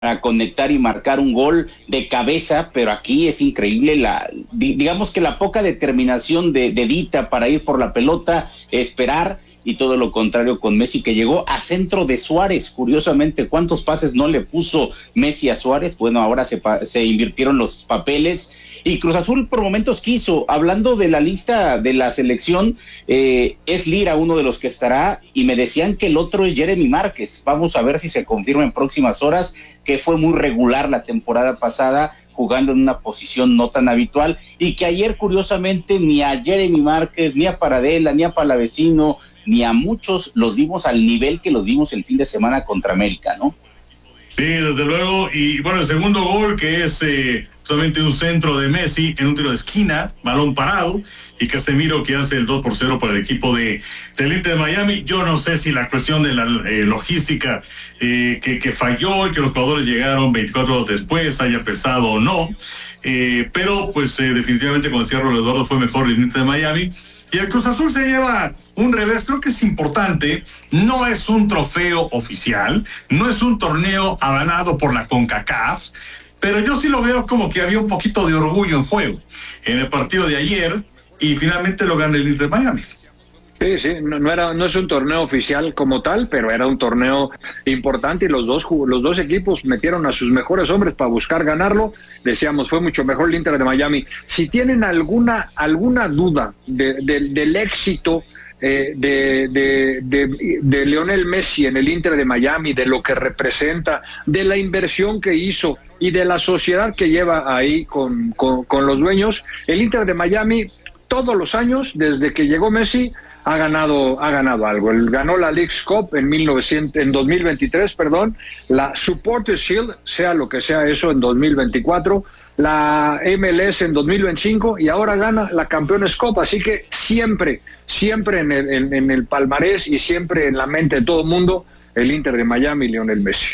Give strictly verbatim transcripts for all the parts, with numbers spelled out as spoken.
para conectar y marcar un gol de cabeza, pero aquí es increíble la, digamos que la poca determinación de, de Dita para ir por la pelota, esperar, y todo lo contrario con Messi, que llegó a centro de Suárez. Curiosamente, ¿cuántos pases no le puso Messi a Suárez? Bueno, ahora se, se invirtieron los papeles, y Cruz Azul por momentos quiso. Hablando de la lista de la selección, eh, es Lira uno de los que estará, y me decían que el otro es Jeremy Márquez. Vamos a ver si se confirma en próximas horas, que fue muy regular la temporada pasada, jugando en una posición no tan habitual, y que ayer curiosamente ni a Jeremy Márquez, ni a Paradela, ni a Palavecino, ni a muchos los vimos al nivel que los vimos el fin de semana contra América, ¿no? Sí, desde luego. Y bueno, el segundo gol, que es eh, solamente un centro de Messi en un tiro de esquina, balón parado, y Casemiro que hace el dos por cero para el equipo de del Inter de Miami. Yo no sé si la cuestión de la eh, logística eh, que, que falló y que los jugadores llegaron veinticuatro horas después haya pesado o no, eh, pero pues eh, definitivamente, como decía Rolando Eduardo, fue mejor el Inter de Miami. Y el Cruz Azul se lleva un revés, creo que es importante. No es un trofeo oficial, no es un torneo avalado por la CONCACAF, pero yo sí lo veo como que había un poquito de orgullo en juego en el partido de ayer, y finalmente lo gana el Inter de Miami. Sí, sí, no, no era, no es un torneo oficial como tal, pero era un torneo importante, y los dos los dos equipos metieron a sus mejores hombres para buscar ganarlo. Decíamos, fue mucho mejor el Inter de Miami. Si tienen alguna alguna duda de, de, del éxito eh, de, de, de, de Lionel Messi en el Inter de Miami, de lo que representa, de la inversión que hizo y de la sociedad que lleva ahí con, con, con los dueños, el Inter de Miami todos los años, desde que llegó Messi, ha ganado ha ganado algo. Él ganó la Leagues Cup en mil novecientos en dos mil veintitrés, perdón, la Supporters Shield, sea lo que sea eso, en dos mil veinticuatro, la M L S en dos mil veinticinco, y ahora gana la Campeones Cup. Así que siempre siempre en el, en, en el palmarés y siempre en la mente de todo el mundo, el Inter de Miami y Lionel Messi.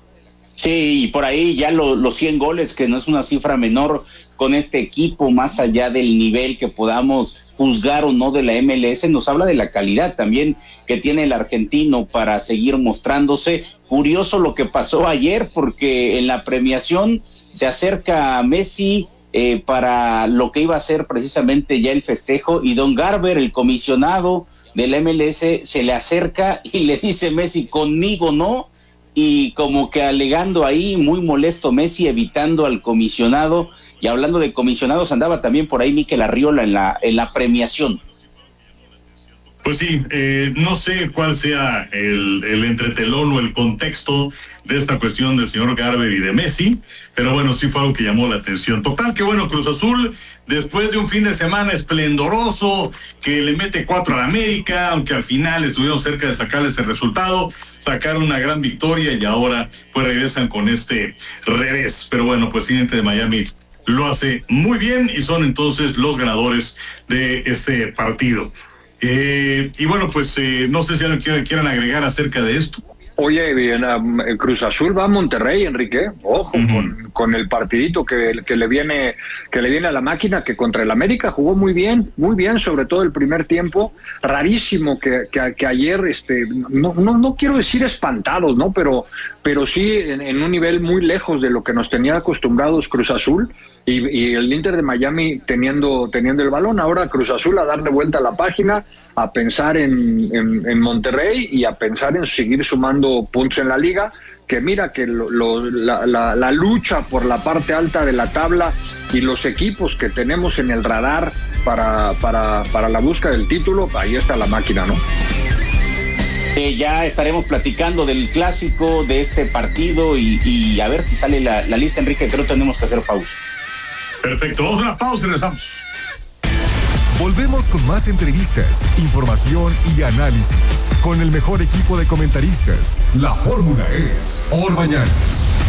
Sí, y por ahí ya lo, los cien goles, que no es una cifra menor con este equipo, más allá del nivel que podamos juzgar o no de la M L S, nos habla de la calidad también que tiene el argentino para seguir mostrándose. Curioso lo que pasó ayer, porque en la premiación se acerca a Messi eh, para lo que iba a ser precisamente ya el festejo, y Don Garber, el comisionado de la M L S, se le acerca y le dice: Messi, conmigo no. Y como que alegando ahí, muy molesto Messi, evitando al comisionado. Y hablando de comisionados, andaba también por ahí Mikel Arriola en la, en la premiación. Pues sí, eh, no sé cuál sea el, el entretelón o el contexto de esta cuestión del señor Garber y de Messi, pero bueno, sí fue algo que llamó la atención. Total que bueno, Cruz Azul, después de un fin de semana esplendoroso, que le mete cuatro a la América, aunque al final estuvieron cerca de sacarles el resultado, sacaron una gran victoria, y ahora pues regresan con este revés. Pero bueno, pues el Inter de Miami lo hace muy bien, y son entonces los ganadores de este partido. Eh, y bueno, pues eh, no sé si algo que quieran agregar acerca de esto. Oye, bien, um, Cruz Azul va a Monterrey, Enrique. Ojo, uh-huh. con, con el partidito que, que le viene que le viene a la máquina, que contra el América jugó muy bien, muy bien, sobre todo el primer tiempo. Rarísimo que, que, que ayer, este, no, no, no quiero decir espantados, ¿no? Pero, pero sí en, en un nivel muy lejos de lo que nos tenía acostumbrados Cruz Azul. Y, y el Inter de Miami teniendo teniendo el balón. Ahora Cruz Azul a darle vuelta a la página, a pensar en, en, en Monterrey, y a pensar en seguir sumando puntos en la liga, que mira que lo, lo, la, la, la lucha por la parte alta de la tabla y los equipos que tenemos en el radar para, para, para la busca del título, ahí está la máquina, ¿no? Eh, ya estaremos platicando del clásico, de este partido, y, y a ver si sale la, la lista, Enrique. Creo que tenemos que hacer pausa. Perfecto, vamos a una pausa y regresamos. Volvemos con más entrevistas, información y análisis con el mejor equipo de comentaristas. La fórmula es Orbañanos.